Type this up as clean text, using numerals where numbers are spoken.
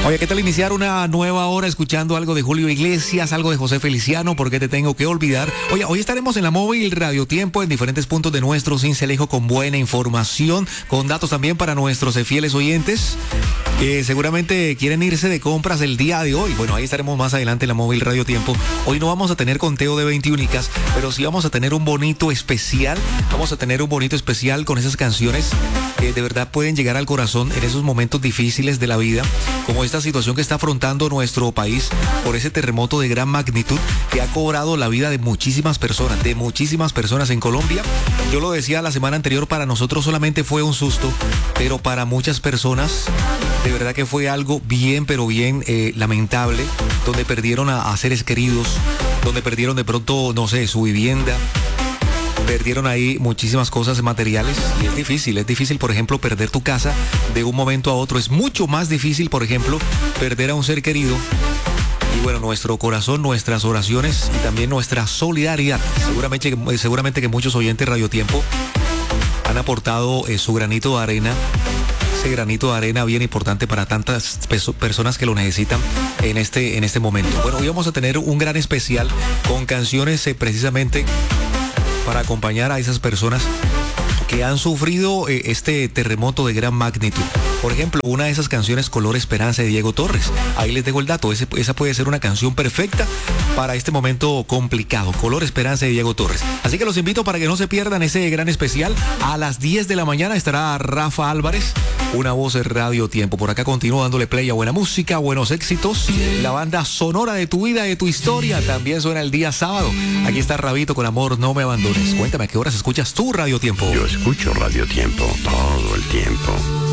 Oye, ¿qué tal iniciar una nueva hora escuchando algo de Julio Iglesias, algo de José Feliciano? ¿Por qué te tengo que olvidar? Oye, hoy estaremos en la móvil Radio Tiempo en diferentes puntos de nuestro Cincelejo con buena información, con datos también para nuestros fieles oyentes que seguramente quieren irse de compras el día de hoy. Bueno, ahí estaremos más adelante en la móvil Radio Tiempo. Hoy no vamos a tener conteo de 20 únicas, pero sí vamos a tener un bonito especial. Vamos a tener un bonito especial con esas canciones que de verdad pueden llegar al corazón en esos momentos difíciles de la vida, como esta situación que está afrontando nuestro país por ese terremoto de gran magnitud que ha cobrado la vida de muchísimas personas en Colombia. Yo lo decía la semana anterior, para nosotros solamente fue un susto, pero para muchas personas de verdad que fue algo bien, pero bien lamentable, donde perdieron a seres queridos, donde perdieron de pronto, no sé, su vivienda. Perdieron ahí muchísimas cosas materiales y es difícil, por ejemplo, perder tu casa de un momento a otro. Es mucho más difícil, por ejemplo, perder a un ser querido. Y bueno, nuestro corazón, nuestras oraciones y también nuestra solidaridad. Seguramente que muchos oyentes Radio Tiempo han aportado su granito de arena. Ese granito de arena bien importante para tantas personas que lo necesitan en este momento. Bueno, hoy vamos a tener un gran especial con canciones precisamente para acompañar a esas personas que han sufrido este terremoto de gran magnitud. Por ejemplo, una de esas canciones, Color Esperanza, de Diego Torres. Ahí les dejo el dato. Esa puede ser una canción perfecta para este momento complicado. Color Esperanza, de Diego Torres. Así que los invito para que no se pierdan ese gran especial. A las 10 de la mañana estará Rafa Álvarez, una voz de Radio Tiempo. Por acá continúo dándole play a buena música, buenos éxitos. La banda sonora de tu vida, de tu historia, también suena el día sábado. Aquí está Rabito con Amor, no me abandones. Cuéntame, ¿a qué horas escuchas tú Radio Tiempo? Yo escucho Radio Tiempo todo el tiempo.